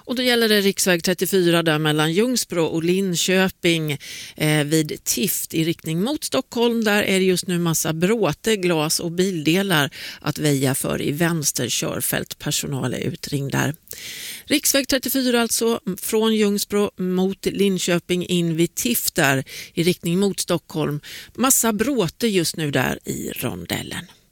Och då gäller det riksväg 34 där mellan Ljungsbro och Linköping vid Tift i riktning mot Stockholm. Där är det just nu massa bråte, glas och bildelar att väja för i vänster körfält. Personal är utringd där. Riksväg 34 alltså från Ljungsbro mot Linköping in vid Tift där i riktning mot Stockholm. Massa bråte just nu där i rondellen.